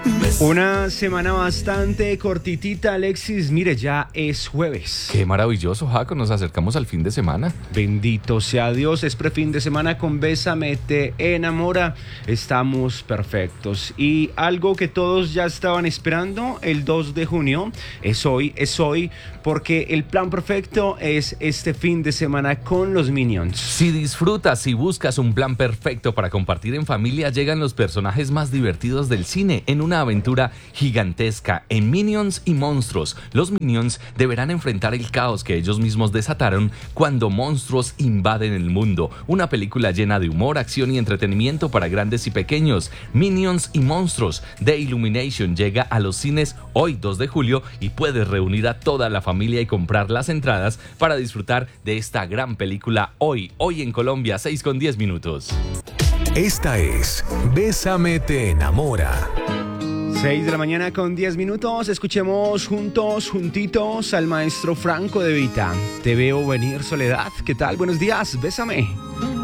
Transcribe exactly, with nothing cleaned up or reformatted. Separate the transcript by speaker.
Speaker 1: Una semana bastante cortitita, Alexis. Mire, ya es jueves.
Speaker 2: Qué maravilloso, Jaco. Nos acercamos al fin de semana.
Speaker 1: Bendito sea Dios. Es pre-fin de semana con Bésame, te enamora. Estamos perfectos. Y algo que todos ya estaban esperando, el dos de junio, es hoy, es hoy, porque el plan perfecto es este fin de semana con los Minions.
Speaker 2: Si disfrutas y buscas un plan perfecto para compartir en familia, llegan los personajes más divertidos del cine en una aventura gigantesca en Minions y Monstruos. Los Minions deberán enfrentar el caos que ellos mismos desataron cuando monstruos invaden el mundo. Una película llena de humor, acción y entretenimiento para grandes y pequeños. Minions y Monstruos de Illumination llega a los cines hoy dos de julio y puedes reunir a toda la familia y comprar las entradas para disfrutar de esta gran película hoy, hoy en Colombia, seis con diez minutos.
Speaker 3: Esta es Bésame, te enamora.
Speaker 1: seis de la mañana con diez minutos. Escuchemos juntos, juntitos al maestro Franco De Vita. Te veo venir, Soledad. ¿Qué tal? Buenos días, bésame.